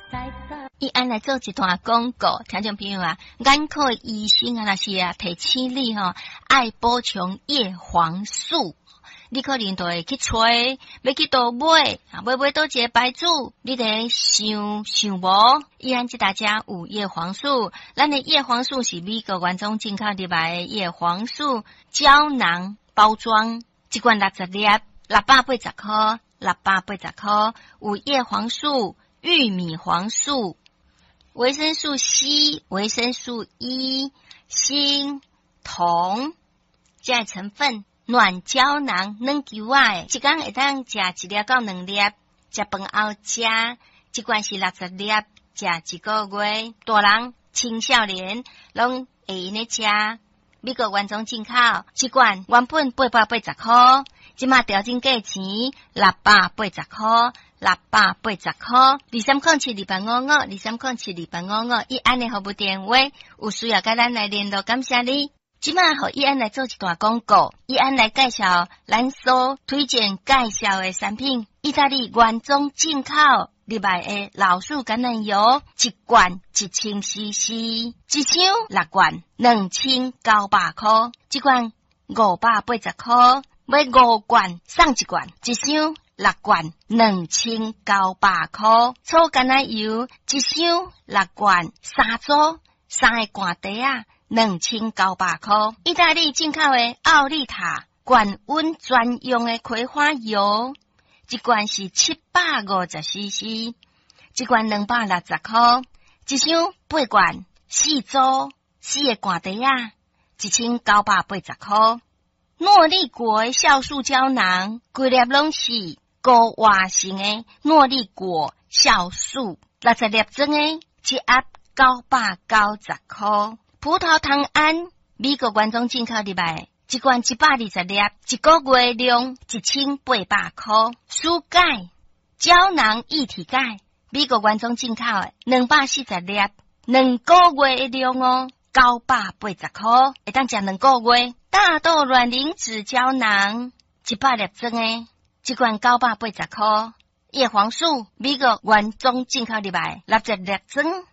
伊安来做一段广告，听众朋友啊，眼科医生啊，那是啊，提醒你吼，爱补充叶黄素。你可能就会去找，要去倒买，买倒一个牌子，你得想无。伊安即大家有叶黄素，咱的叶黄素是美国原装进口入来的叶黄素胶囊包装，一罐60粒，680块，680块，有叶黄素、玉米黄素、维生素 C、维生素 E、锌、铜这些成分。软胶囊软球仔，一天会当食1粒到2粒，食饭后食，一罐是60粒，食1个月。大人、青少年拢会用咧食。美国原装进口，一罐原本880块，即马调整价钱680块，680块。23072855，23072855，伊安尼服务电话，有需要甲咱来联络，感谢你。即马互伊安来做一段广告，伊安来介绍咱所推荐介绍的产品，意大利原装进口入来的老鼠橄榄油，一罐1000cc， 一箱6罐2900块，一罐580块，买5罐送1罐，一箱6罐2900块，粗橄榄油一箱6罐3组，3个罐底啊。2900块，意大利进口的奥利塔高温专用的葵花油，一罐是750cc， 一罐260块，一箱8罐4组，4个罐底啊，1980块。诺丽果的酵素胶囊，规粒拢是高活性的诺丽果酵素，60粒装的，一盒990块。葡萄糖胺，美国原装进口入来，一罐120粒，一个月量1800块。舒钙胶囊一体钙，美国原装进口的240粒，2个月的量哦，980块，会当食2个月。大豆卵磷脂胶囊100粒装的，一罐980块。叶黄素，美国原装进口入来，60粒装